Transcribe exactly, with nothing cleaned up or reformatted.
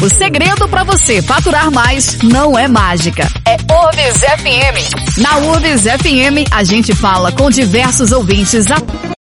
O segredo para você faturar mais não é mágica, é Urbs F M. Na Urbs F M, a gente fala com diversos ouvintes a